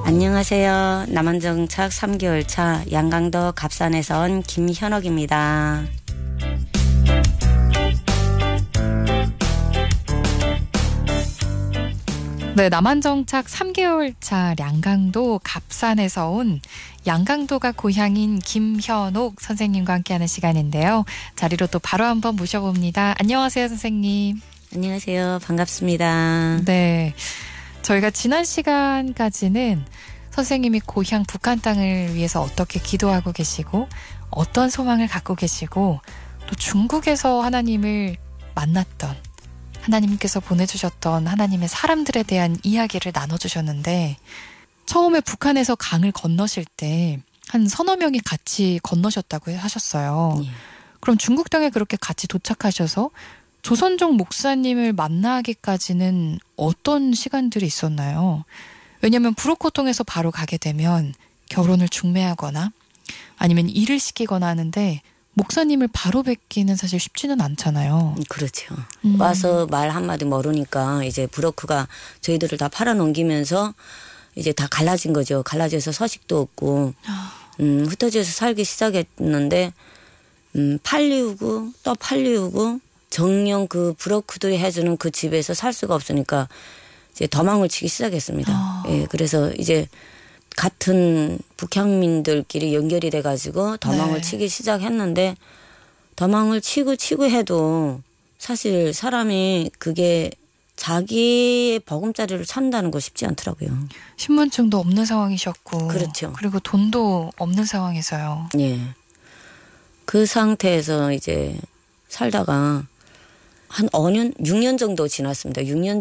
안녕하세요. 남한정착 3개월 차 양강도 갑산에서 온 김현옥입니다. 네, 남한정착 3개월 차 양강도 갑산에서 온 양강도가 고향인 김현옥 선생님과 함께하는 시간인데요. 자리로 또 바로 한번 모셔봅니다. 안녕하세요, 선생님. 안녕하세요. 반갑습니다. 네, 저희가 지난 시간까지는 선생님이 고향 북한 땅을 위해서 어떻게 기도하고 계시고 어떤 소망을 갖고 계시고 또 중국에서 하나님을 만났던 하나님께서 보내주셨던 하나님의 사람들에 대한 이야기를 나눠주셨는데 처음에 북한에서 강을 건너실 때 한 서너 명이 같이 건너셨다고 하셨어요. 예. 그럼 중국 땅에 그렇게 같이 도착하셔서 조선족 목사님을 만나기까지는 어떤 시간들이 있었나요? 왜냐하면 브로커 통해서 바로 가게 되면 결혼을 중매하거나 아니면 일을 시키거나 하는데 목사님을 바로 뵙기는 사실 쉽지는 않잖아요. 그렇죠. 와서 말 한마디 모르니까 이제 브로커가 저희들을 다 팔아넘기면서 이제 다 갈라진 거죠. 갈라져서 서식도 없고 흩어져서 살기 시작했는데 팔리우고 또 팔리우고 정녕 그 브로커들이 해주는 그 집에서 살 수가 없으니까 이제 도망을 치기 시작했습니다. 예, 그래서 이제 같은 북향민들끼리 연결이 돼가지고 도망을 치기 시작했는데 도망을 치고 해도 사실 사람이 그게 자기의 보금자리를 찾는다는 거 쉽지 않더라고요. 신분증도 없는 상황이셨고 그렇죠. 그리고 돈도 없는 상황에서요. 예. 그 상태에서 이제 살다가 한 5년, 6년 정도 지났습니다. 6년